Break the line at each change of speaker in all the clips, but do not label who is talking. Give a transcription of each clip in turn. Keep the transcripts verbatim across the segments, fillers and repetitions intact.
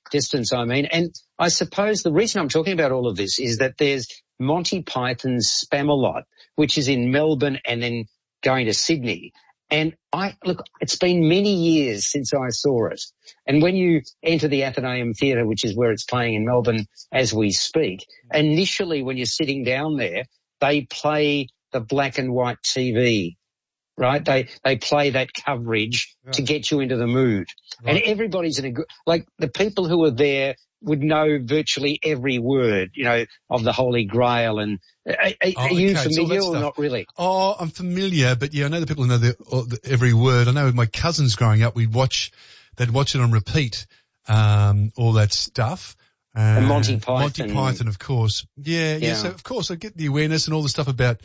distance, I mean. And I suppose the reason I'm talking about all of this is that there's Monty Python's Spamalot, which is in Melbourne and then going to Sydney. And I, look, it's been many years since I saw it. And when you enter the Athenaeum Theatre, which is where it's playing in Melbourne as we speak, initially when you're sitting down there, they play the black and white T V, right? They, they play that coverage yeah. to get you into the mood. Right. And everybody's in a good, like the people who are there would know virtually every word, you know, of the Holy Grail. And are, are
oh,
you
okay.
familiar or not really?
Oh, I'm familiar, but yeah, I know the people who know the, the, every word. I know with my cousins growing up, we'd watch, they'd watch it on repeat, um, all that stuff. Uh,
and Monty Python.
Monty Python, of course. Yeah, yeah,
yeah.
So of course I get the awareness and all the stuff about,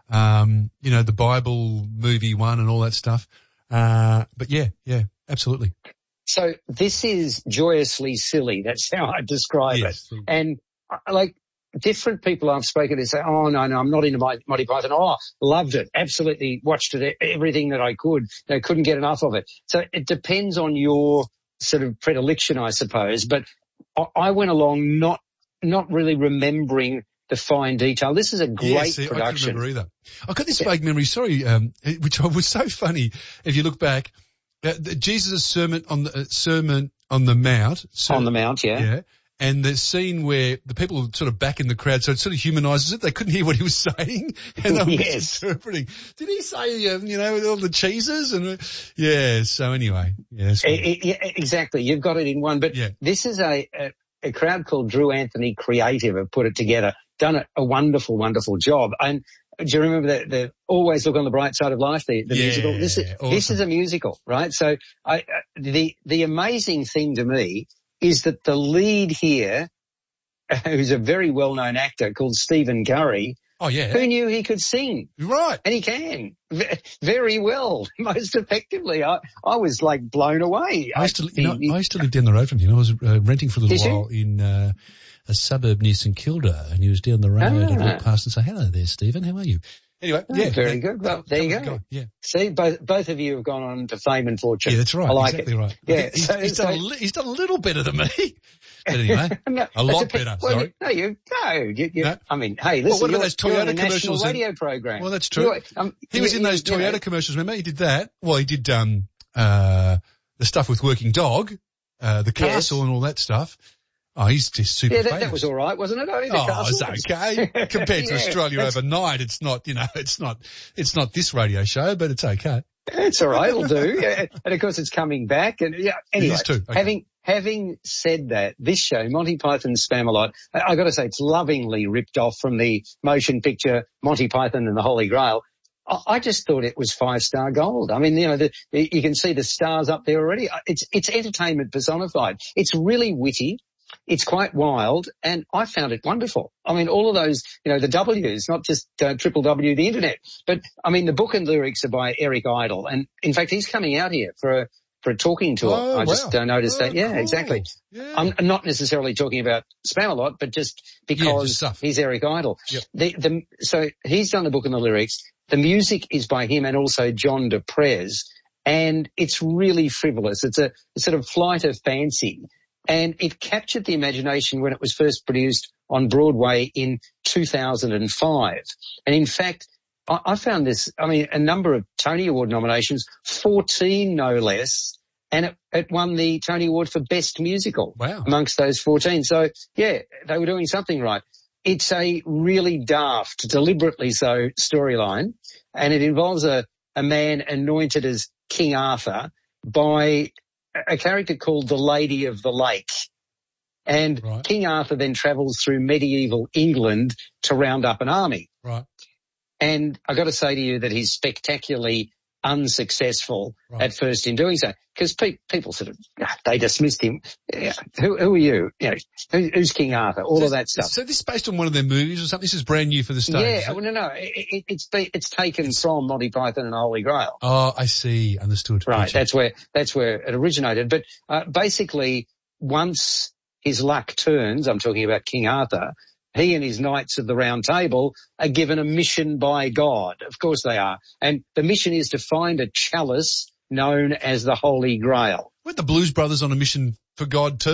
um, you know, the Bible movie one and all that stuff. Uh, but yeah, yeah, absolutely.
So this is joyously silly. That's how I describe
yes.
it. And uh, like different people I've spoken to say, oh, no, no, I'm not into my Monty Python. Oh, loved it. Absolutely watched it, everything that I could. You know, couldn't get enough of it. So it depends on your sort of predilection, I suppose. But I, I went along not, not really remembering the fine detail. This is a great
yeah, see,
production.
I can't remember either. I've got this vague memory, sorry, um, which was so funny if you look back. Uh, Jesus' sermon on the uh, sermon on the Mount.
So, on the Mount, yeah.
Yeah. And the scene where the people were sort of back in the crowd, so it sort of humanises it. They couldn't hear what he was saying, and they were
yes.
misinterpreting. Did he say, um, you know, with all the cheeses and uh, yeah? So anyway, yeah,
yeah, exactly. You've got it in one. But
yeah.
this is a, a a crowd called Drew Anthony Creative have put it together, done a, a wonderful, wonderful job. And do you remember the, the Always Look on the Bright Side of Life, the, the
yeah,
musical? This is,
awesome.
this is a musical, right? So I, uh, the, the amazing thing to me is that the lead here, who's a very well-known actor called Stephen Curry,
oh yeah,
who knew he could sing?
Right.
And he can very well, most effectively. I, I was like blown away.
I used to, you know, he, I used to live down the road from him. I was uh, renting for a little while
you?
in, uh, a suburb near St Kilda, and he was down the road.
Ah.
I'd walk past and say, hello there, Stephen, how are you? Anyway,
oh,
yeah.
Very
that,
good. Well, there you go.
Guy, yeah.
See, both, both of you have gone on to fame and fortune.
Yeah, that's right.
I like
exactly
it.
right.
Yeah.
He's,
so,
he's,
so,
done a li- he's done a little better than me. But anyway, no, a lot
a,
better,
well,
sorry.
You, no, you go. You, you,
no?
I mean, hey, listen,
well, what about
you're,
those
you're
Toyota
on a
commercials?
national radio
and,
program.
Well, that's true.
Um,
he was
you,
in those
you,
Toyota
you know.
commercials, remember? He did that. Well, he did, um, uh, the stuff with Working Dog, uh, the castle
yes.
and all that stuff. Oh, he's just super
Yeah, that,
famous.
that was all right, wasn't it? Only the
oh,
castle.
it's okay. Compared to
yeah,
Australia overnight, it's not, you know, it's not, it's not this radio show, but it's okay.
It's all right, it'll do. Yeah. And of course it's coming back. And yeah, anyway,
it is too. Okay.
having, having said that, this show, Monty Python's Spamalot, I, I gotta say it's lovingly ripped off from the motion picture Monty Python and the Holy Grail. I, I just thought it was five star gold. I mean, you know, the, the, you can see the stars up there already. It's, it's entertainment personified. It's really witty. It's quite wild, and I found it wonderful. I mean, all of those, you know, the W's, not just uh, triple W, the internet, but I mean, the book and lyrics are by Eric Idle, and in fact, he's coming out here for a for a talking tour.
Oh,
I just
wow.
uh, noticed
oh,
that. Yeah,
cool.
exactly.
Yeah.
I'm not necessarily talking about Spamalot, but just because
yeah, just
he's Eric Idle.
Yep.
The, the, so he's done the book and the lyrics. The music is by him and also John DePrez, and it's really frivolous. It's a, a sort of flight of fancy. And it captured the imagination when it was first produced on Broadway in two thousand five. And in fact, I, I found this, I mean, a number of Tony Award nominations, fourteen no less, and it, it won the Tony Award for Best Musical
wow.
amongst those fourteen. So, yeah, they were doing something right. It's a really daft, deliberately so, storyline, and it involves a, a man anointed as King Arthur by a character called the Lady of the Lake. And
right.
King Arthur then travels through medieval England to round up an army.
Right.
And I got to say to you that he's spectacularly unsuccessful
right.
at first in doing so, because pe- people sort of, they dismissed him. Yeah, who, who are you? You know, who, who's King Arthur? All
so,
of that stuff.
So this is based on one of their movies or something? This is brand new for the stage.
Yeah, well, no, no, it, it, it's be, it's taken it's, from Monty Python and the Holy Grail.
Oh, I see. Understood.
Right,
gotcha.
that's where that's where it originated. But uh, basically, once his luck turns, I'm talking about King Arthur, he and his Knights of the Round Table are given a mission by God. Of course they are. And the mission is to find a chalice known as the Holy Grail.
Weren't the Blues Brothers on a mission for God too?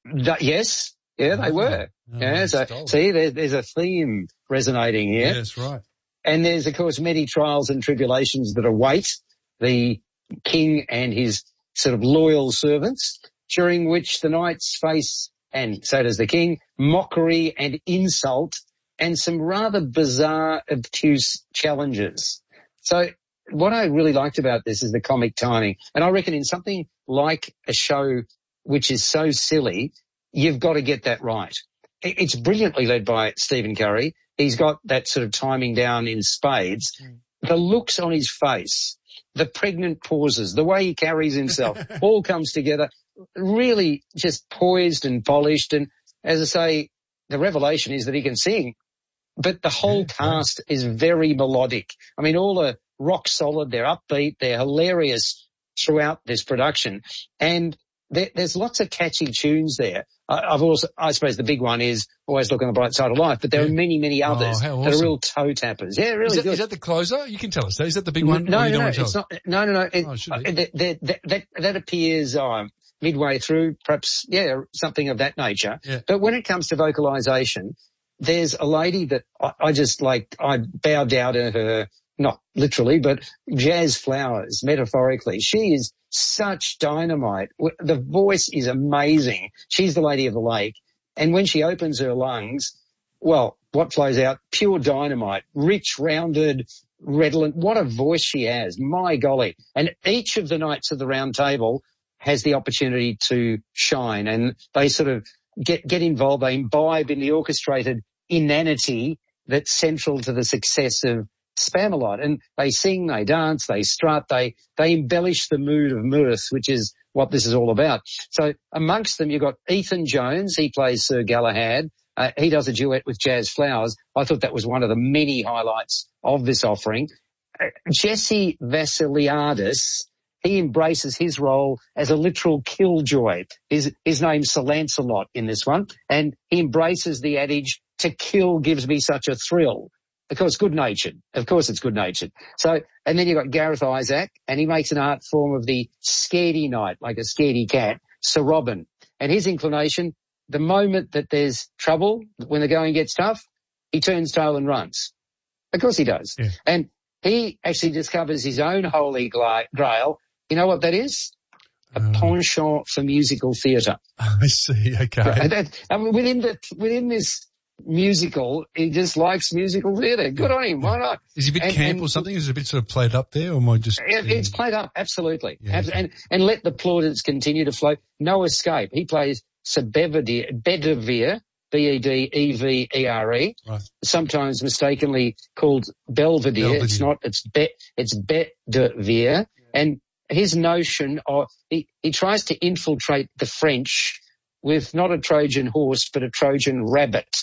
That, yes, yeah, they
Oh,
were.
oh,
yeah, so
stolen.
see, there, there's a theme resonating here.
Yeah, that's right.
And there's, of course, many trials and tribulations that await the king and his sort of loyal servants, during which the knights face, and so does the king, mockery and insult and some rather bizarre, obtuse challenges. So what I really liked about this is the comic timing. And I reckon in something like a show which is so silly, you've got to get that right. It's brilliantly led by Stephen Curry. He's got that sort of timing down in spades. Mm. The looks on his face, the pregnant pauses, the way he carries himself, all comes together, really just poised and polished. And as I say, the revelation is that he can sing. But the whole yeah, cast right. is very melodic. I mean, all are rock solid, they're upbeat, they're hilarious throughout this production. And there, there's lots of catchy tunes there. I, I've also, I suppose the big one is Always Look on the Bright Side of Life, but there yeah. are many, many others
oh,
that are real toe tappers. Yeah, really
is that,
good.
Is that the closer? You can tell us. Is that the big one?
No,
no,
no,
no,
it's not. No, no, no. It,
oh,
uh, that, that, that, that appears uh, midway through, perhaps, yeah, something of that nature.
Yeah.
But when it comes to vocalization, there's a lady that I, I just like, I bow down to her, not literally, but Jazz Flowers, metaphorically. She is such dynamite. The voice is amazing. She's the Lady of the Lake. And when she opens her lungs, well, what flows out? Pure dynamite, rich, rounded, redolent. What a voice she has. My golly. And each of the Knights of the Round Table has the opportunity to shine, and they sort of get, get involved. They imbibe in the orchestrated inanity that's central to the success of Spamalot. And they sing, they dance, they strut, they, they embellish the mood of mirth, which is what this is all about. So amongst them, you've got Ethan Jones. He plays Sir Galahad. Uh, he does a duet with Jazz Flowers. I thought that was one of the many highlights of this offering. Uh, Jesse Vasiliadis, he embraces his role as a literal killjoy. His, his name's Sir Lancelot in this one. And he embraces the adage, to kill gives me such a thrill. Of course, good-natured. Of course it's good-natured. So, and then you've got Gareth Isaac, and he makes an art form of the scaredy knight, like a scaredy cat, Sir Robin. And his inclination, the moment that there's trouble, when the going gets tough, he turns tail and runs. Of course he does.
Yeah.
And he actually discovers his own holy grail. You know what that is? A uh, penchant for musical theatre.
I see, okay.
And that, I mean, within the, within this musical, he just likes musical theatre. Good on him. Why not?
Is he a bit
and,
camp
and,
or something? Is it a bit sort of played up there, or am I just?
It, it's played up, absolutely.
Yeah,
Abs- and and let the plaudits continue to flow. No escape. He plays Sir Bedivere, Bedivere, B E D E V E R E,
right.
Sometimes mistakenly called Belvedere.
Belvedere.
It's not. It's Be, it's Bedivere. Yeah. And his notion of he he tries to infiltrate the French with not a Trojan horse but a Trojan rabbit.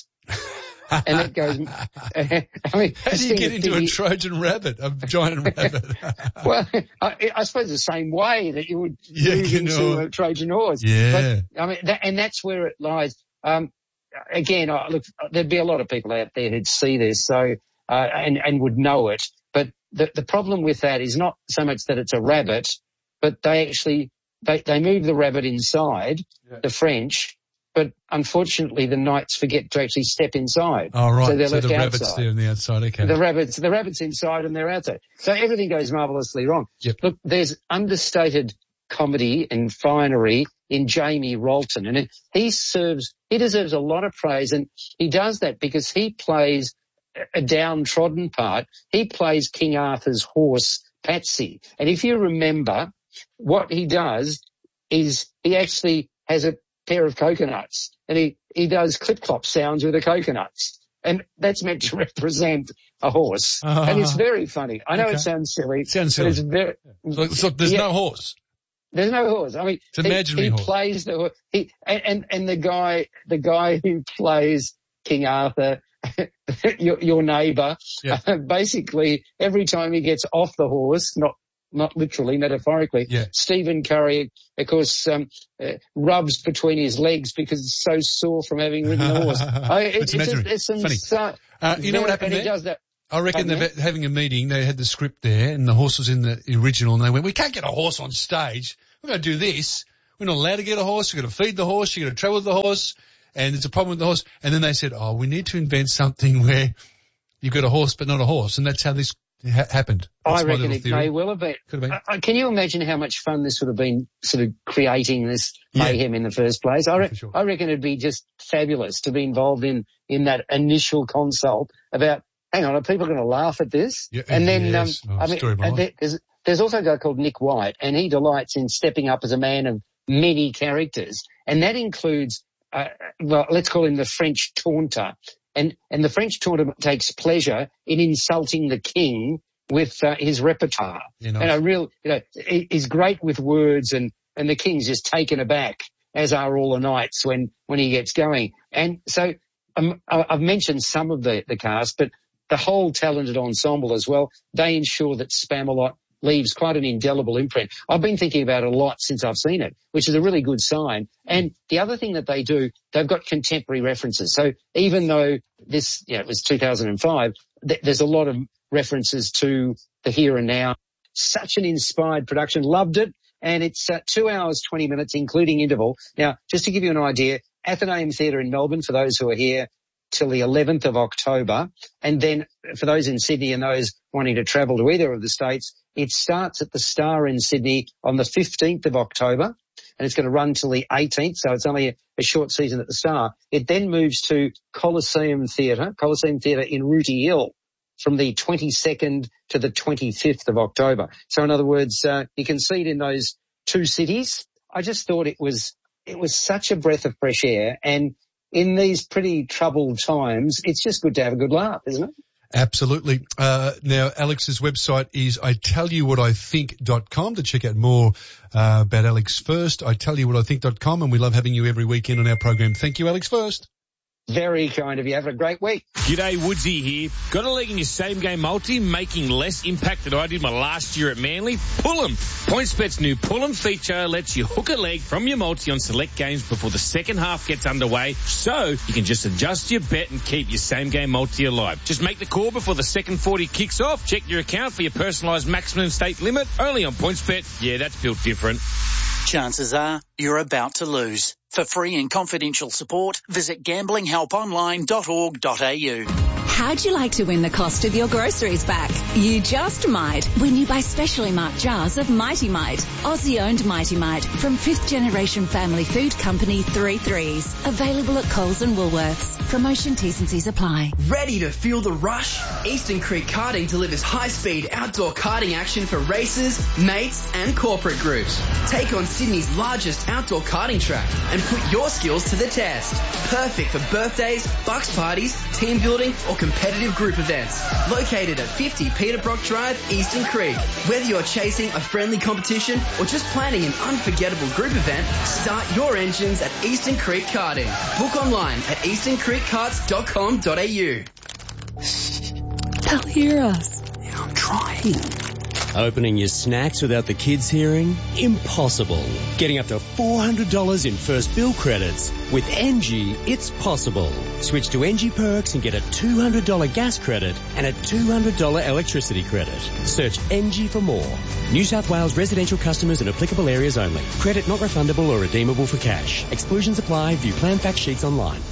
And it goes, I mean,
how do you get into the, a Trojan rabbit, a giant rabbit?
Well, I, I suppose the same way that you would
yeah,
move
you
into
know.
a Trojan horse.
Yeah.
But, I mean, that, and that's where it lies. Um, again, I, look, there'd be a lot of people out there who'd see this, so, uh, and, and would know it. But the, the problem with that is not so much that it's a rabbit, but they actually, they, they move the rabbit inside, yeah. the French, but unfortunately the knights forget to actually step inside.
Oh, right.
So they're
so
left
the
outside.
rabbit's there on the outside, okay.
The rabbits, the rabbit's inside and they're outside. So everything goes marvellously wrong.
Yep.
Look, there's understated comedy and finery in Jamie Rolton, and he serves, he deserves a lot of praise, and he does that because he plays a downtrodden part. He plays King Arthur's horse, Patsy. And if you remember, what he does is he actually has a pair of coconuts, and he, he does clip-clop sounds with the coconuts. And that's meant to represent a horse. Uh, and it's very funny. I know okay. it sounds silly.
It sounds silly.
But it's very,
so, so there's
yeah,
no horse?
There's no horse. I mean,
it's an imaginary
he, he
horse.
plays the horse. He, and, and, and the guy, the guy who plays King Arthur, your, your neighbour,
yeah.
uh, basically every time he gets off the horse, not not literally, metaphorically,
yeah.
Stephen Curry, of course, um, uh, rubs between his legs because it's so sore from having ridden the horse. I, it,
it's
it's, just, it's some
funny.
So,
uh, you know what happened there?
He does that.
I reckon they're having a meeting. They had the script there, and the horse was in the original, and they went, "We can't get a horse on stage. We're going to do this. we're not allowed to get a horse. You've got to feed the horse. You've got to travel with the horse. And there's a problem with the horse. And then they said, oh, we need to invent something where you've got a horse but not a horse. And that's how this ha- happened. That's
I reckon it may well have been.
Could have been.
Uh, can you imagine how much fun this would have been sort of creating this mayhem yeah. in the first place? I, re-
sure.
I reckon it'd be just fabulous to be involved in, in that initial consult about, hang on, are people going to laugh at this?
Yeah,
and then,
yes.
um,
oh,
I mean, and there, there's, there's also a guy called Nick White, and he delights in stepping up as a man of many characters. And that includes, uh, well, let's call him the French taunter. And, and the French taunter takes pleasure in insulting the king with uh, his repertoire. You know, and a real, you know, he, he's great with words, and, and the king's just taken aback, as are all the knights when, when he gets going. And so um, I've mentioned some of the, the cast, but the whole talented ensemble as well, they ensure that Spamalot leaves quite an indelible imprint. I've been thinking about it a lot since I've seen it, which is a really good sign. And the other thing that they do, they've got contemporary references. So even though this, you know, it was two thousand five, th- there's a lot of references to the here and now. Such an inspired production. Loved it. And it's uh, two hours, twenty minutes, including interval. Now, just to give you an idea, Athenaeum Theatre in Melbourne, for those who are here, till the eleventh of October. And then for those in Sydney and those wanting to travel to either of the states, it starts at the Star in Sydney on the fifteenth of October, and it's going to run till the eighteenth, so it's only a, a short season at the Star. It then moves to Coliseum Theatre, Coliseum Theatre in Rooty Hill, from the twenty-second to the twenty-fifth of October. So in other words, uh, you can see it in those two cities. I just thought it was, it was such a breath of fresh air, and in these pretty troubled times, it's just good to have a good laugh, isn't it?
Absolutely. Uh, now, Alex's website is I tell you what I think dot com to check out more uh, about Alex First. I tell you what I think dot com, and we love having you every weekend on our program. Thank you, Alex First.
Very kind of you. Have a great week.
G'day, Woodsy here. Got a leg in your same-game multi, making less impact than I did my last year at Manly? Pull 'em. PointsBet's new Pull 'em feature lets you hook a leg from your multi on select games before the second half gets underway, so you can just adjust your bet and keep your same-game multi alive. Just make the call before the second forty kicks off. Check your account for your personalised maximum stake limit. Only on PointsBet. Yeah, that's built different.
Chances are you're about to lose. For free and confidential support, visit gambling help online dot org dot a u.
How'd you like to win the cost of your groceries back? You just might when you buy specially marked jars of Mighty Mite, Aussie-owned Mighty Mite from fifth generation family food company Three Threes. Available at Coles and Woolworths. Promotion T's and C's apply.
Ready to feel the rush? Eastern Creek Karting delivers high-speed outdoor karting action for racers, mates and corporate groups. Take on Sydney's largest outdoor karting track and put your skills to the test. Perfect for birthdays, bucks parties, team building or competitive group events. Located at fifty Peter Brock Drive, Eastern Creek. Whether you're chasing a friendly competition or just planning an unforgettable group event, start your engines at Eastern Creek Karting. Book online at eastern creek karts dot com dot a u.
They'll hear us.
Yeah, I'm trying.
Opening your snacks without the kids hearing? Impossible. Getting up to four hundred dollars in first bill credits. With N G, it's possible. Switch to N G Perks and get a two hundred dollars gas credit and a two hundred dollars electricity credit. Search N G for more. New South Wales residential customers in applicable areas only. Credit not refundable or redeemable for cash. Exclusions apply. View plan fact sheets online.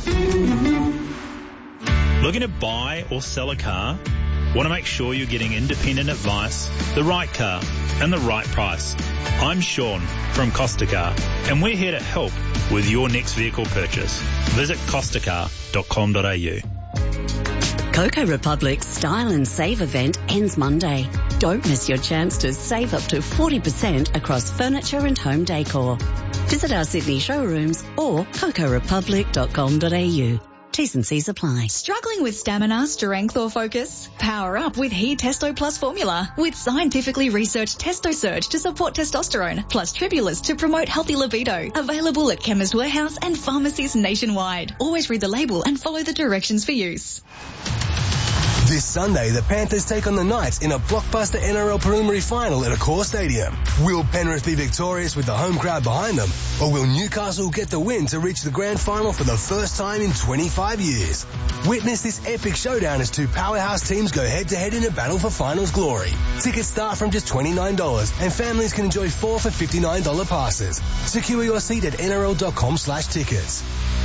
Looking to buy or sell a car? Want to make sure you're getting independent advice, the right car, and the right price? I'm Sean from Costa Car, and we're here to help with your next vehicle purchase. Visit costa car dot com dot a u.
Coco Republic's Style and Save event ends Monday. Don't miss your chance to save up to forty percent across furniture and home decor. Visit our Sydney showrooms or coco republic dot com dot a u. T's and C's apply.
Struggling with stamina, strength or focus? Power up with He Testo Plus formula with scientifically researched Testo Surge to support testosterone plus Tribulus to promote healthy libido. Available at Chemist Warehouse and pharmacies nationwide. Always read the label and follow the directions for use.
This Sunday, the Panthers take on the Knights in a blockbuster N R L preliminary final at Accor Stadium. Will Penrith be victorious with the home crowd behind them, or will Newcastle get the win to reach the grand final for the first time in twenty-five years? Witness this epic showdown as two powerhouse teams go head-to-head in a battle for finals glory. Tickets start from just twenty-nine dollars, and families can enjoy four for fifty-nine dollars passes. Secure your seat at N R L dot com slash tickets.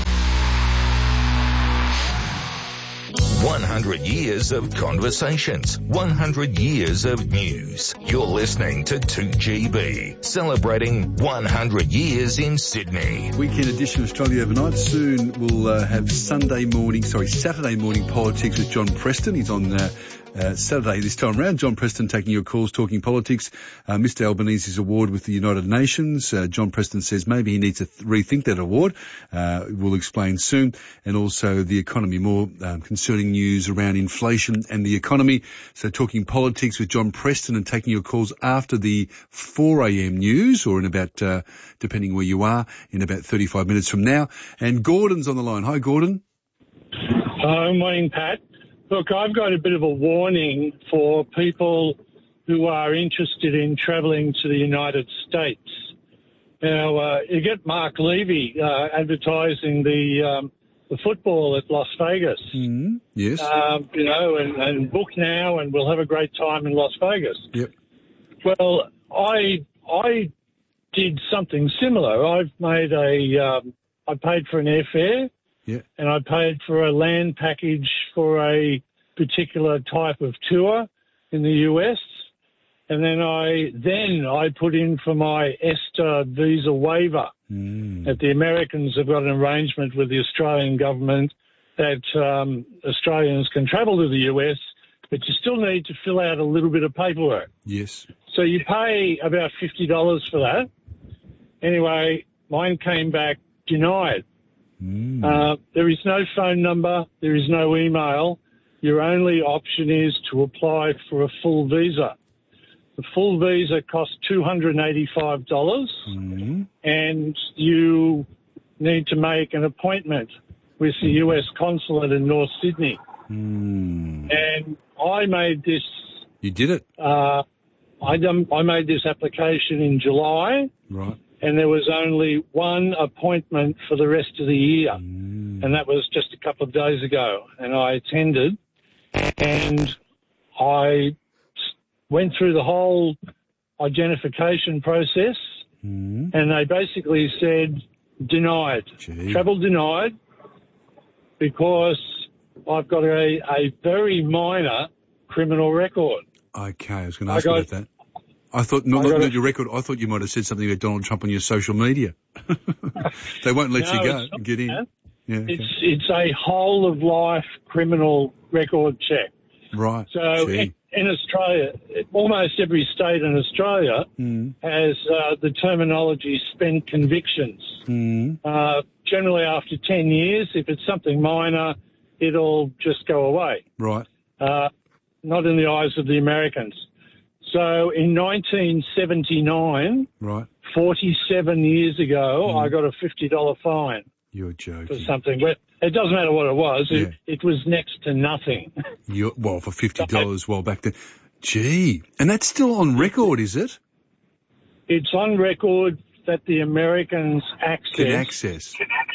one hundred years of conversations, one hundred years of news. You're listening to two G B, celebrating one hundred years in Sydney.
Weekend edition of Australia Overnight. Soon we'll uh, have Sunday morning, sorry, Saturday morning politics with John Preston. He's on uh, Uh, Saturday this time round. John Preston taking your calls, talking politics. Uh, Mister Albanese's award with the United Nations. Uh, John Preston says maybe he needs to th- rethink that award. Uh, we'll explain soon. And also the economy, more um, concerning news around inflation and the economy. So talking politics with John Preston and taking your calls after the four a.m. news, or in about, uh, depending where you are, in about thirty-five minutes from now. And Gordon's on the line. Hi, Gordon.
Hi, morning, Pat. Look, I've got a bit of a warning for people who are interested in travelling to the United States. Now, uh, you get Mark Levy uh, advertising the um, the football at Las Vegas.
Mm-hmm. Yes.
Um, you know, and, and book now, and we'll have a great time in Las Vegas.
Yep.
Well, I I did something similar. I've made a um, I paid for an airfare.
Yeah.
And I paid for a land package for a particular type of tour in the U S. And then I then I put in for my ESTA visa waiver.
Mm.
That the Americans have got an arrangement with the Australian government that um, Australians can travel to the U S, but you still need to fill out a little bit of paperwork.
Yes.
So you pay about fifty dollars for that. Anyway, mine came back denied.
Mm.
Uh, there is no phone number. There is no email. Your only option is to apply for a full visa. The full visa costs two hundred eighty-five dollars,
mm.
and you need to make an appointment with the U S consulate in North Sydney.
Mm.
And I made this...
You did it?
Uh, I, done, I made this application in July.
Right.
And there was only one appointment for the rest of the year.
Mm.
And that was just a couple of days ago. And I attended, and I went through the whole identification process,
mm.
and they basically said denied,
Gee.
travel denied, because I've got a, a very minor criminal record.
Okay, I was going to ask
I
you
got,
about that. I thought, not
I
looking
got
at your record, I thought you might have said something about Donald Trump on your social media. They won't let
no,
you go,
it's not
get in.
that.
Yeah, okay.
It's it's a whole of life criminal record check.
Right.
So in, in Australia, almost every state in Australia
mm.
has uh, the terminology spent convictions.
Mm.
Uh, generally after ten years, if it's something minor, it'll just go away.
Right.
Uh, not in the eyes of the Americans. So in nineteen seventy-nine,
right,
forty-seven years ago,
mm.
I got a fifty dollars fine.
You're joking.
For something. But it doesn't matter what it was.
Yeah.
It, it was next to nothing.
You're, well, for fifty dollars, well, back then. Gee. And that's still on record, is it?
It's on record that the Americans access.
Can access.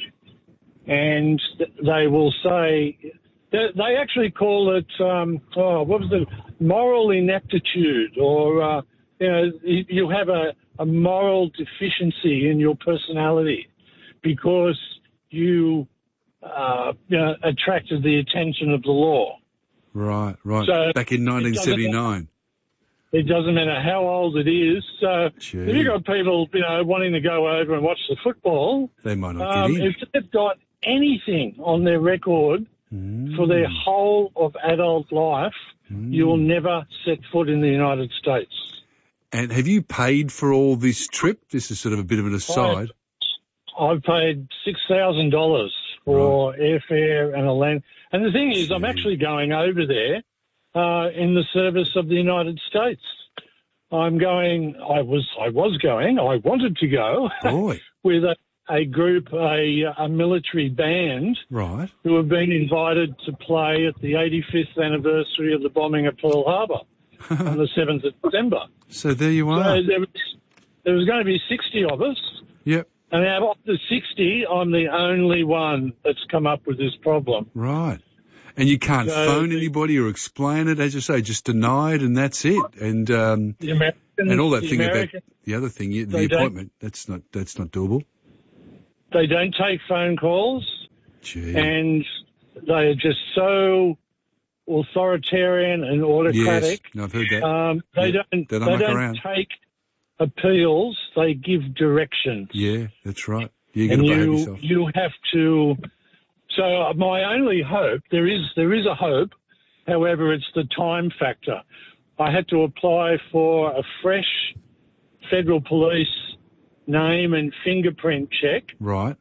And they will say, they actually call it, um, oh, what was the, moral ineptitude, or, uh, you know, you have a, a moral deficiency in your personality because you, uh, you know, attracted the attention of the law.
Right, right.
So
back in nineteen seventy-nine.
It doesn't matter how old it is. So
Gee.
if you've got people, you know, wanting to go over and watch the football,
they might not
um,
get in.
If they've got anything on their record
mm.
for their whole of adult life,
mm.
you will never set foot in the United States.
And have you paid for all this trip? This is sort of a bit of an aside.
I've, I've paid six thousand dollars for right. airfare and a land. And the thing is, Gee. I'm actually going over there uh, in the service of the United States. I'm going, I was, I was going, I wanted to go
Boy.
with a, a group, a, a military band,
right,
who have been invited to play at the eighty-fifth anniversary of the bombing of Pearl Harbor on the seventh of December.
So there you are.
So there was, there was going to be sixty of us.
Yep.
And out of the sixty, I'm the only one that's come up with this problem.
Right. And you can't
So
phone
the-
anybody or explain it, as you say, just deny it and that's it. And um,
The Americans,
and all that
the
thing
American,
about the other thing, you- the
they don't-
appointment, that's not that's not doable.
They don't take phone calls,
Gee.
and they are just so authoritarian and autocratic.
Yes, no, I've heard that.
Um, they
Yeah,
don't.
they don't
They
muck
don't
around.
take appeals. They give directions.
Yeah, that's right. You got
and
to behave
you
yourself.
you have to. So my only hope, there is there is a hope, however, it's the time factor. I had to apply for a fresh federal police name and fingerprint check,
Right.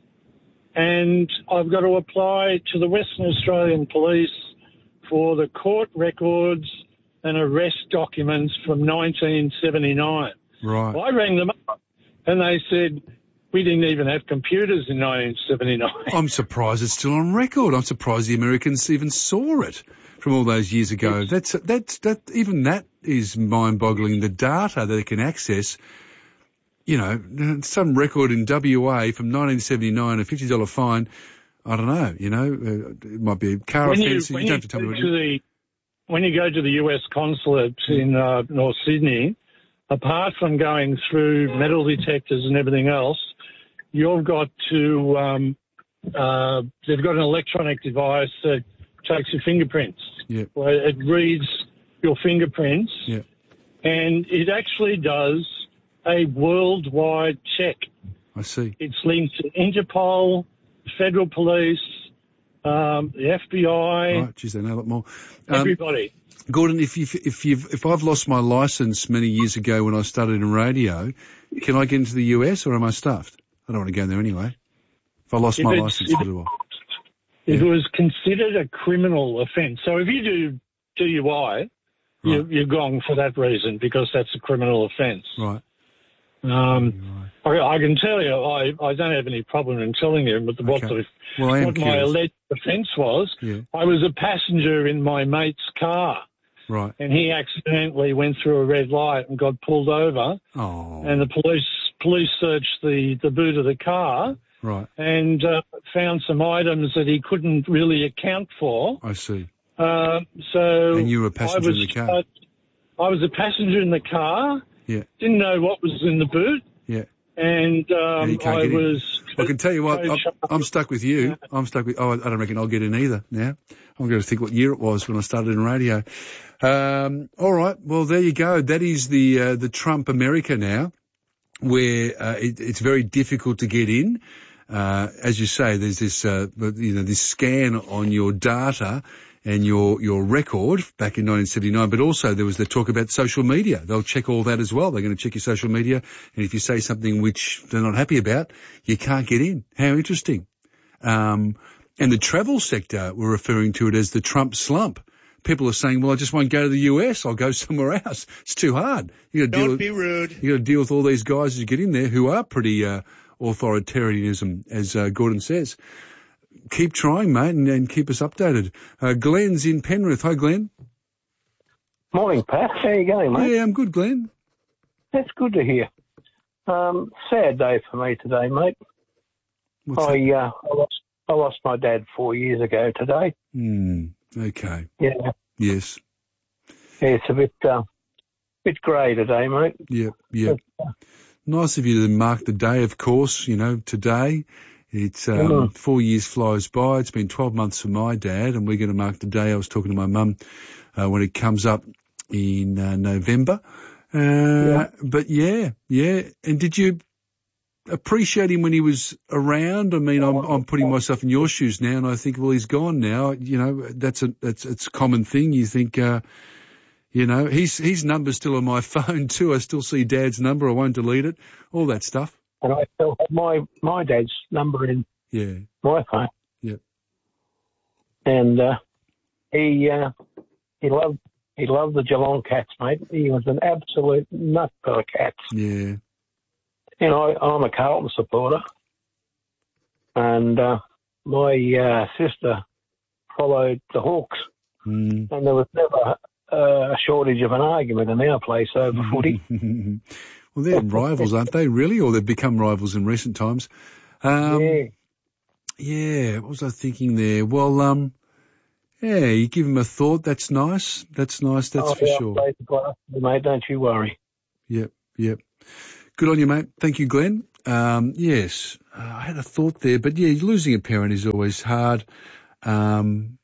and I've got to apply to the Western Australian Police for the court records and arrest documents from nineteen seventy-nine.
Right.
I rang them up, and they said, we didn't even have computers in nineteen seventy-nine.
I'm surprised it's still on record. I'm surprised the Americans even saw it from all those years ago. That's that's that even that is mind-boggling. The data that it can access. You know, some record in W A from nineteen seventy-nine, a fifty dollar fine. I don't know. You know, uh, it might be a car
When you,
offence. You,
when
don't
you
have to tell me
go
what
to
it is.
the, when you go to the U S consulate in uh, North Sydney, apart from going through metal detectors and everything else, you've got to, um, uh, they've got an electronic device that takes your fingerprints.
Yeah.
Where it reads your fingerprints.
Yeah.
And it actually does a worldwide check.
I see.
It's linked to Interpol, Federal Police, um, the F B I,
Right, geez, they know a lot more. Um,
everybody.
Gordon, if you if you if I've lost my license many years ago when I started in radio, can I get into the U S or am I stuffed? I don't want to go there anyway. If I lost
If
my
it's-
license,
if-
what do I?
It
Yeah.
was considered a criminal offence. So if you do D U I, you,
Right.
you're gone for that reason because that's a criminal offence.
Right.
Um, I, I can tell you, I, I don't have any problem in telling you what, the, what,
Okay.
the,
Well, I am
what my
curious.
alleged offence was.
Yeah.
I was a passenger in my mate's car,
Right.
and he accidentally went through a red light and got pulled over.
Oh.
And the police police searched the, the boot of the car
Right.
and uh, found some items that he couldn't really account for.
I see.
Uh, so
And you were a passenger
I was,
in the car.
uh, I was a passenger in the car.
Yeah.
Didn't know what was in the boot,
Yeah.
and um,
you can't
I
get in.
was.
I can tell you what, I'm,
so
I'm stuck with you. I'm stuck with, oh, I don't reckon I'll get in either now. I'm going to think what year it was when I started in radio. Um, all right. Well, there you go. That is the, uh, the Trump America now, where, uh, it, it's very difficult to get in. Uh, as you say, there's this, uh, you know, this scan on your data and your, your record back in nineteen seventy-nine, but also there was the talk about social media. They'll check all that as well. They're going to check your social media. And if you say something which they're not happy about, you can't get in. How interesting. Um, and the travel sector, we're referring to it as the Trump slump. People are saying, well, I just won't go to the U S. I'll go somewhere else. It's too hard. You got to deal
Don't
with,
be rude.
you got to deal with all these guys as you get in there who are pretty, uh, authoritarianism, as, uh, Gordon says. Keep trying, mate, and, and keep us updated. Uh, Glenn's in Penrith. Hi, Glenn.
Morning, Pat. How you going, mate?
Yeah, I'm good, Glenn.
That's good to hear. Um, sad day for me today, mate.
What's
I,
that?
uh, I lost I lost my dad four years ago today.
Hmm. Okay.
Yeah,
Yes.
yeah it's a bit uh, bit grey today, mate.
Yep. Yep. Nice of you to mark the day, of course, you know, today. It's, um,
Mhm.
four years flies by. It's been twelve months for my dad, and we're going to mark the day. I was talking to my mum, uh, when it comes up in, uh, November. Uh,
Yeah.
but yeah, yeah. And did you appreciate him when he was around? I mean, I'm, I'm putting myself in your shoes now, and I think, well, he's gone now. You know, that's a, that's, it's a common thing. You think, uh, you know, his, his number's still on my phone too. I still see Dad's number. I won't delete it. All that stuff.
And I still have my, my dad's number in
Yeah.
my phone.
Yep.
And uh, he uh, he loved he loved the Geelong Cats, mate. He was an absolute nut for the Cats.
Yeah.
And I, I'm a Carlton supporter. and uh, my uh, sister followed the Hawks,
mm.
and there was never uh, a shortage of an argument in our place over footy.
Well, they're rivals, aren't they, really? Or they've become rivals in recent times. Um,
yeah.
Yeah, what was I thinking there? Well, um, yeah, you give him a thought. That's nice. That's nice, that's
oh,
for
yeah,
sure.
I'll play the mate, don't you worry.
Yep, yep. Good on you, mate. Thank you, Glenn. Um, yes, uh, I had a thought there, but yeah, losing a parent is always hard. Um,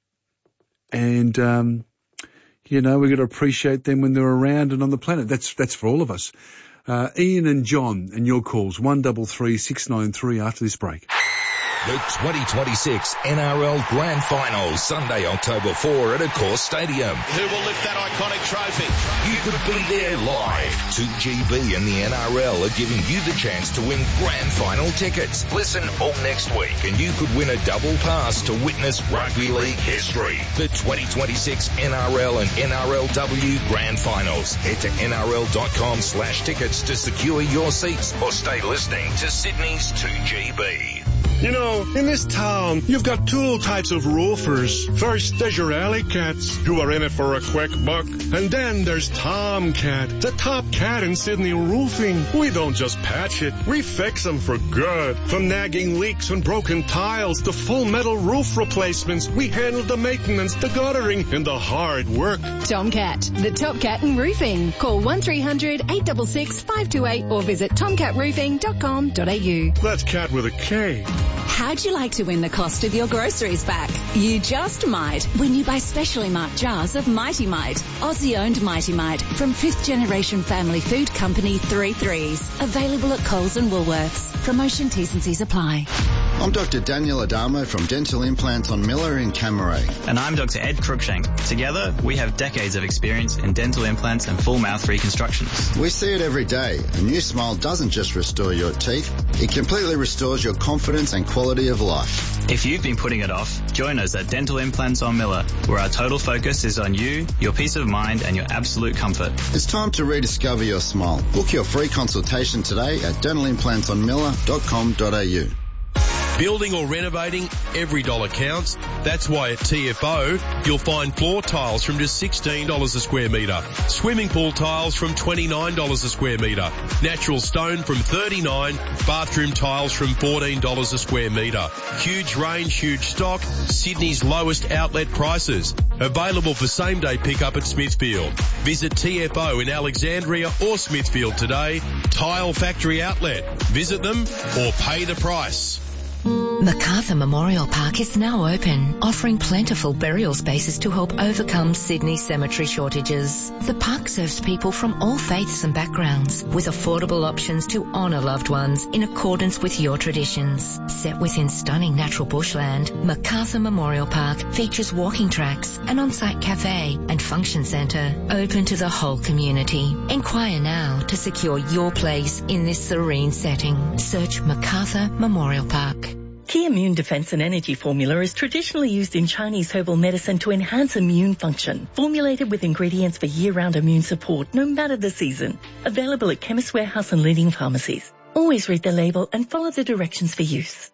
and, um, you know, we've got to appreciate them when they're around and on the planet. That's, that's for all of us. Uh, Ian and John and your calls, one double three six nine three after this break.
The twenty twenty-six N R L Grand Final, Sunday, October fourth at Accor Stadium.
Who will lift that iconic trophy?
You could be there live. two G B and the N R L are giving you the chance to win Grand Final tickets. Listen all next week and you could win a double pass to witness rugby league history. The twenty twenty-six N R L and N R L W Grand Finals. Head to N R L dot com slash tickets to secure your seats or stay listening to Sydney's two G B.
You know, in this town, you've got two types of roofers. First, there's your alley cats, who are in it for a quick buck. And then there's Tomcat, the top cat in Sydney roofing. We don't just patch it, we fix them for good. From nagging leaks and broken tiles to full metal roof replacements, we handle the maintenance, the guttering, and the hard work.
Tomcat, the top cat in roofing. Call one three hundred eight six six five two eight or visit tomcat roofing dot com dot a u.
That's cat with a K.
How'd you like to win the cost of your groceries back? You just might when you buy specially marked jars of Mighty Mite, Aussie-owned Mighty Mite from fifth generation family food company Three Threes. Available at Coles and Woolworths. Promotion T's and C's apply.
I'm Doctor Daniel Adamo from Dental Implants on Miller in Camaray.
And I'm Doctor Ed Cruikshank. Together, we have decades of experience in dental implants and full mouth reconstructions.
We see it every day. A new smile doesn't just restore your teeth, it completely restores your confidence and quality of life.
If you've been putting it off, join us at Dental Implants on Miller, where our total focus is on you, your peace of mind and your absolute comfort.
It's time to rediscover your smile. Book your free consultation today at dental implants on miller dot com dot a u.
Building or renovating, every dollar counts. That's why at T F O, you'll find floor tiles from just sixteen dollars a square metre, swimming pool tiles from twenty-nine dollars a square metre, natural stone from thirty-nine dollars, bathroom tiles from fourteen dollars a square metre. Huge range, huge stock, Sydney's lowest outlet prices. Available for same day pickup at Smithfield. Visit T F O in Alexandria or Smithfield today. Tile Factory Outlet. Visit them or pay the price.
Macarthur Memorial Park is now open, offering plentiful burial spaces to help overcome Sydney's cemetery shortages. The park serves people from all faiths and backgrounds, with affordable options to honour loved ones in accordance with your traditions. Set within stunning natural bushland, Macarthur Memorial Park features walking tracks, an on-site cafe and function centre open to the whole community. Inquire now to secure your place in this serene setting. Search Macarthur Memorial Park.
Key Immune Defense and Energy Formula is traditionally used in Chinese herbal medicine to enhance immune function. Formulated with ingredients for year-round immune support, no matter the season. Available at Chemist Warehouse and leading pharmacies. Always read the label and follow the directions for use.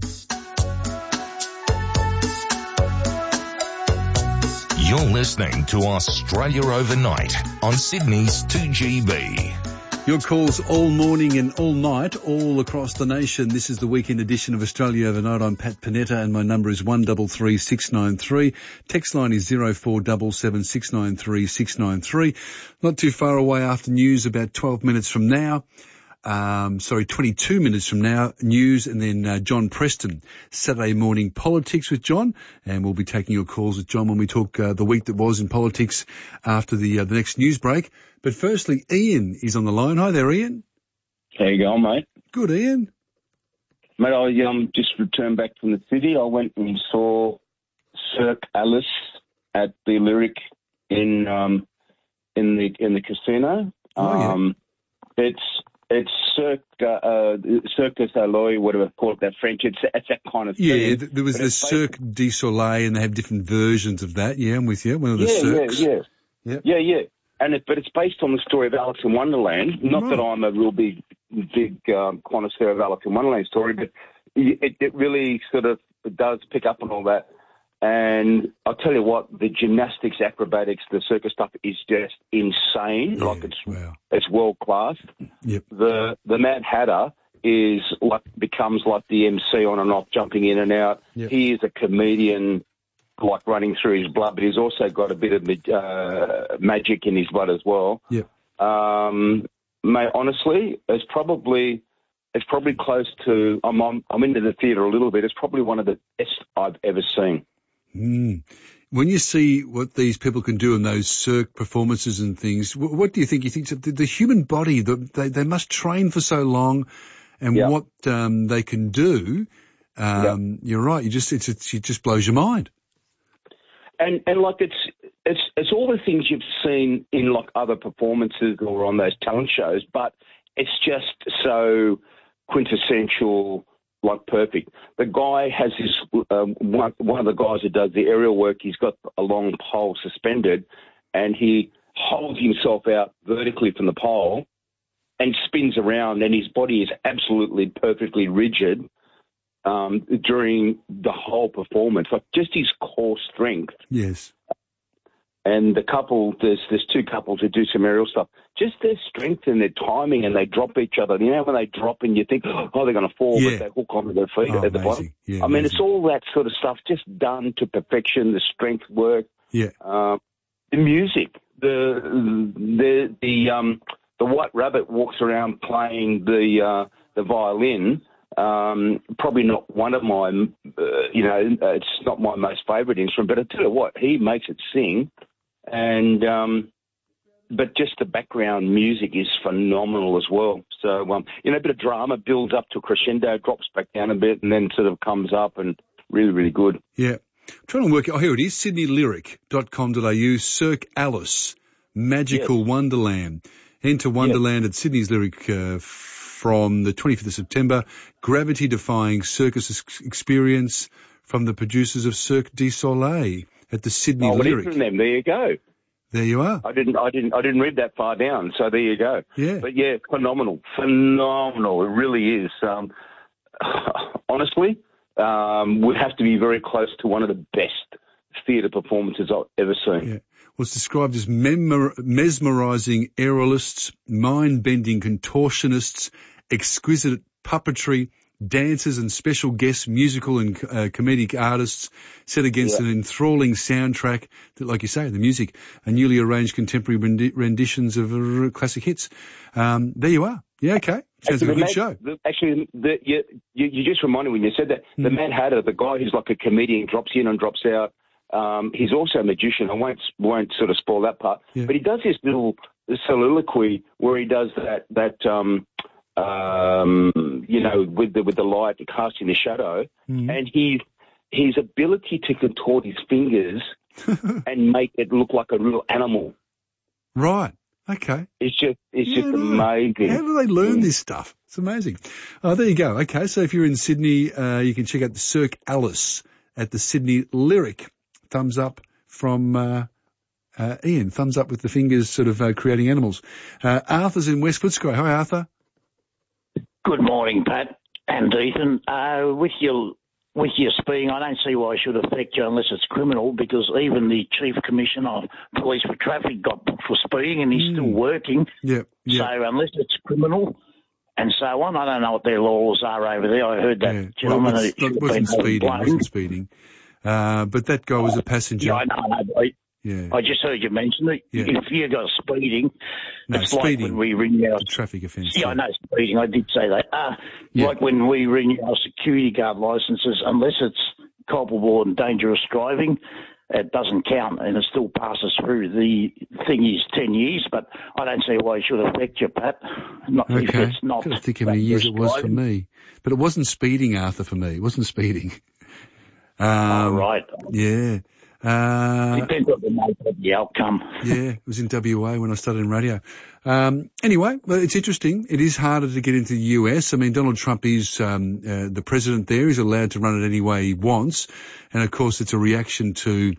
You're listening to Australia Overnight on Sydney's two G B.
Your calls all morning and all night, all across the nation. This is the weekend edition of Australia Overnight. I'm Pat Panetta and my number is one three three six nine three. Text line is zero four seven seven six nine three six nine three. Not too far away after news, about twelve minutes from now. Um, sorry, twenty-two minutes from now, news, and then uh, John Preston, Saturday morning politics with John, and we'll be taking your calls with John when we talk uh, the week that was in politics after the uh, the next news break. But firstly, Ian is on the line. Hi there, Ian.
How you going, mate?
Good, Ian.
Mate, I um just returned back from the city. I went and saw Cirque Alice at the Lyric in um in the in the casino.
Oh, yeah.
Um, it's It's Cirque, uh, Circus Alloy, whatever they call it, that French. It's, it's that kind of thing.
Yeah, there was
but
the Cirque du Soleil, and they have different versions of that. Yeah, I'm with you. One of the
yeah, Cirques. Yeah, yeah,
yep.
yeah, yeah. And it, but it's based on the story of Alice in Wonderland. Not
right.
that I'm a real big, big um, connoisseur of Alice in Wonderland story, but it, it really sort of does pick up on all that. And I'll tell you what, the gymnastics, acrobatics, the circus stuff is just insane.
Yeah,
like it's
wow.
it's world class.
Yep.
The the Mad Hatter is like becomes like the M C on and off, jumping in and out.
Yep.
He is a comedian, like running through his blood, but he's also got a bit of uh, magic in his blood as well.
Yep.
Um, mate, honestly, it's probably it's probably close to. I'm I'm, I'm into the theatre a little bit. It's probably one of the best I've ever seen.
Mm. When you see what these people can do in those Cirque performances and things, what, what do you think? You think the, the human body, the, they, they must train for so long, and
Yep.
what um, they can do. Um,
Yep.
You're right. You just it's, it's it just blows your mind.
And and like it's it's it's all the things you've seen in like other performances or on those talent shows, but it's just so quintessential, like perfect. The guy has this um, one one of the guys who does the aerial work. He's got a long pole suspended, and he holds himself out vertically from the pole and spins around, and his body is absolutely perfectly rigid. Um, during the whole performance, like just his core strength.
Yes.
And the couple, there's there's two couples who do some aerial stuff. Just their strength and their timing, and they drop each other. You know when they drop and you think, oh, they're going to fall,
Yeah.
but they hook onto their feet
Oh,
at the bottom.
amazing. Yeah,
I mean,
amazing.
it's all that sort of stuff, just done to perfection. The strength work,
Yeah.
um, the music, the the the um the White Rabbit walks around playing the uh, the violin. Um, probably not one of my, uh, you know, it's not my most favourite instrument, but I tell you what, he makes it sing, and um, but just the background music is phenomenal as well. So, um, you know, a bit of drama builds up to a crescendo, drops back down a bit, and then sort of comes up, and really, really good.
Yeah. I'm trying to work out, oh, here it is, sydney lyric dot com dot a u, Cirque Alice, Magical
Yes.
Wonderland. Enter Wonderland at Sydney's Lyric uh, from the twenty-fifth of September. Gravity-defying circus ex- experience from the producers of Cirque du Soleil at the Sydney
Oh, well,
Lyric.
from them, there you go.
There you are.
I didn't, I didn't, I didn't read that far down. So there you go.
Yeah.
But yeah, phenomenal, phenomenal. It really is. Um, honestly, um, would have to be very close to one of the best theatre performances I've ever seen.
Yeah. Was described as memor- mesmerizing aerialists, mind-bending contortionists, exquisite puppetry, dancers and special guest musical and uh, comedic artists set against
Yeah.
an enthralling soundtrack that, like you say, the music, and newly arranged contemporary rendi- renditions of uh, classic hits. Um, there you are. Yeah, okay. Sounds like a good
the
show.
Mad, the, actually, the, you, you, you just reminded me when you said that. The
Hmm.
Mad Hatter, the guy who's like a comedian, drops in and drops out. Um, he's also a magician. I won't won't sort of spoil that part.
Yeah.
But he does this little soliloquy where he does that that um, um, you know with the with the light casting the shadow,
Mhm.
and he his ability to contort his fingers and make it look like a real animal.
Right. Okay.
It's just it's
Yeah,
just
no.
amazing.
How do they learn this stuff? It's amazing. Oh, there you go. Okay, so if you're in Sydney, uh, you can check out the Cirque Alice at the Sydney Lyric. Thumbs up from uh, uh, Ian. Thumbs up with the fingers sort of uh, creating animals. Uh, Arthur's in West Footscray. Hi, Arthur.
Good morning, Pat and Ethan. Uh, with your with your speeding, I don't see why it should affect you unless it's criminal, because even the Chief Commissioner of Police for Traffic got booked for speeding and he's
Mm.
still working.
Yeah, yeah.
So unless it's criminal and so on, I don't know what their laws are over there. I heard that
Yeah.
gentleman
Well,
that
it's
it
not,
should have
wasn't
been
speeding.
blamed.
Wasn't speeding. Uh, but that guy was a passenger.
Yeah, I know, I know. but I,
Yeah.
I just heard you mention it.
Yeah.
If you got speeding,
No,
it's like
speeding.
when we ring our
It's a traffic offence.
Yeah, I know speeding. I did say that. Uh,
Yeah.
Like when we renew our security guard licences, unless it's culpable and dangerous driving, it doesn't count and it still passes through. The thing is ten years, but I don't see why it should affect you, Pat. Not if
Okay.
it's not.
Got to think how many years it was for
driving.
me. But it wasn't speeding, Arthur, for me. It wasn't speeding. Um,
Oh, right.
Yeah. Uh,
Depends what the make of the outcome.
yeah, it was in W A when I started in radio. Um, anyway, well, it's interesting. It is harder to get into the U S. I mean, Donald Trump is um, uh, the president there. He's allowed to run it any way he wants. And, of course, it's a reaction to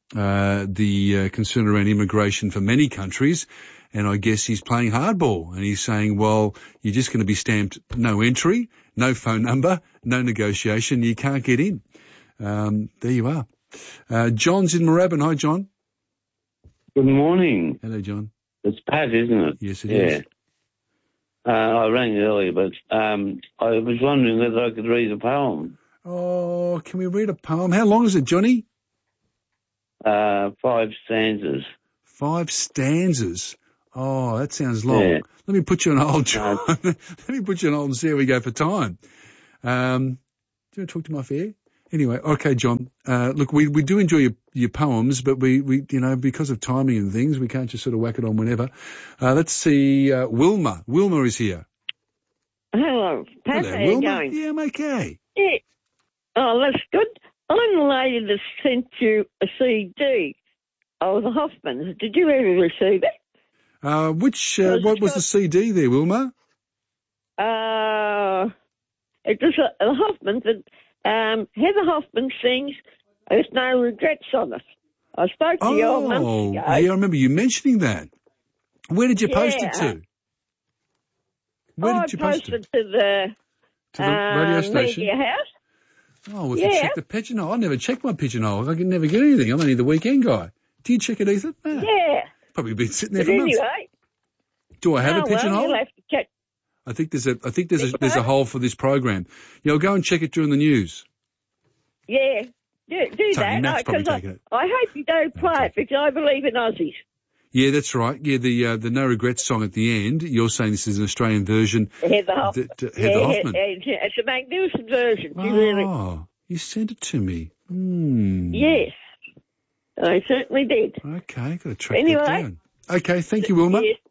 uh, the uh, concern around immigration for many countries. And I guess he's playing hardball and he's saying, well, you're just going to be stamped no entry, no phone number, no negotiation. You can't get in. Um, there you are. Uh, John's in Moorabbin. Hi, John.
Good morning.
Hello, John.
It's Pat, isn't it?
Yes, it
yeah.
is.
Uh, I rang earlier, but um, I was wondering whether I could read a poem.
Oh, can we read a poem? How long is it, Johnny?
Uh, five stanzas.
Five stanzas. Oh, that sounds long.
Yeah.
Let me put you on hold, John. Let me put you on hold and see how we go for time. Um, do you want to talk to my fair? Anyway, okay, John. Uh, look, we, we do enjoy your, your poems, but we, we, you know, because of timing and things, we can't just sort of whack it on whenever. Uh, let's see, uh, Wilma. Wilma is here.
Hello, Pat.
Hello,
how
Wilma.
you going?
Yeah, I'm okay.
Yeah. Oh, that's good. I'm the lady that sent you a C D of the Hoffmans. Did you ever receive it?
Uh, which, uh, what was the C D there, Wilma?
Uh, it was a, a Hoffman that um, Heather Hoffman sings There's No Regrets on it. I spoke to
oh,
you all months ago.
yeah, I remember you mentioning that. Where did you
yeah.
post it to? Where
oh,
did you
I
post
posted
it?
to the,
to the
uh,
radio station?
Media House.
Oh, well, if
yeah.
you check the pigeonhole. I never check my pigeonhole. I can never get anything. I'm only the weekend guy. Do you check it, Ethan? No.
Yeah.
Probably been sitting there
but
for months.
anyway.
Do I have
oh,
a pigeonhole?
Well, you'll have to check.
I think there's a, I think there's a, there's a hole for this program. Yeah, I'll go and check it during the news.
Yeah, do, do
Tony,
that.
probably
I,
taking it.
I hope you don't play it because I believe in Aussies.
Yeah, that's right. Yeah, the uh, the No Regrets song at the end. You're saying this is an Australian version.
Heather Hoffman.
That, uh, Heather
yeah,
Hoffman.
He, it's a magnificent version.
Oh,
You really.
you sent it to me. Hmm.
Yes, I certainly did.
Okay, got to track
anyway,
that down. Okay, thank you, Wilma.
Yes.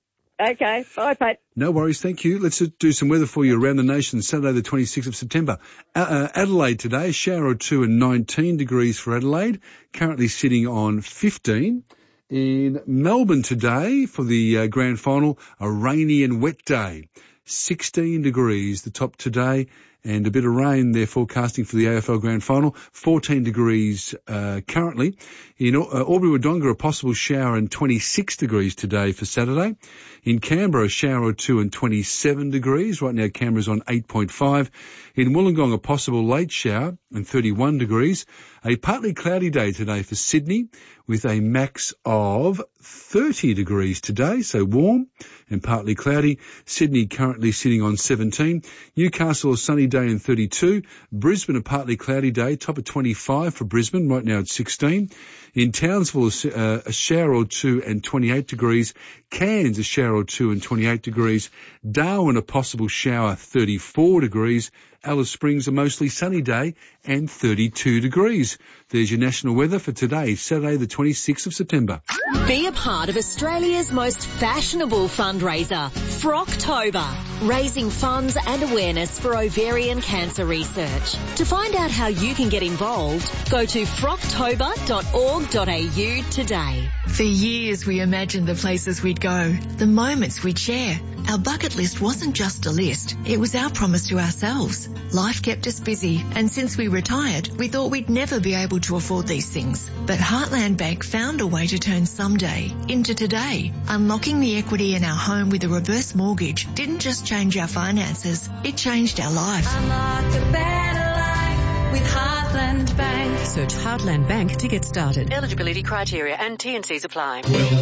Okay, bye, Pat.
No worries, thank you. Let's do some weather for you around the nation. Saturday the twenty-sixth of September. Uh, Adelaide today, shower or two and nineteen degrees for Adelaide. Currently sitting on fifteen. In Melbourne today for the uh, grand final, a rainy and wet day. sixteen degrees, the top today, and a bit of rain they're forecasting for the A F L grand final. fourteen degrees uh, currently. In uh, Albury-Wodonga, a possible shower and twenty-six degrees today for Saturday. In Canberra, a shower or two and twenty-seven degrees. Right now, Canberra's on eight point five. In Wollongong, a possible late shower and thirty-one degrees. A partly cloudy day today for Sydney with a max of thirty degrees today, so warm and partly cloudy. Sydney currently sitting on seventeen. Newcastle, a sunny day and thirty-two. Brisbane, a partly cloudy day, top of twenty-five for Brisbane, right now it's sixteen. In Townsville, uh, a shower or two and twenty-eight degrees. Cairns, a shower or two and twenty-eight degrees. Darwin, a possible shower, thirty-four degrees. Alice Springs, a mostly sunny day and thirty-two degrees. There's your national weather for today, Saturday the twenty-sixth of September.
Be a part of Australia's most fashionable fundraiser, Frocktober, raising funds and awareness for ovarian cancer research. To find out how you can get involved, go to frocktober dot org dot a u today.
For years we imagined the places we'd go, the moments we'd share. Our bucket list wasn't just a list, it was our promise to ourselves. Life kept us busy, and since we retired, we thought we'd never be able to afford these things. But Heartland Bank found a way to turn someday into today. Unlocking the equity in our home with a reverse mortgage didn't just change our finances, it changed our life.
Unlock a better life with Heartland Bank.
Search Heartland Bank to get started. Eligibility criteria and T and Cs apply.
Well,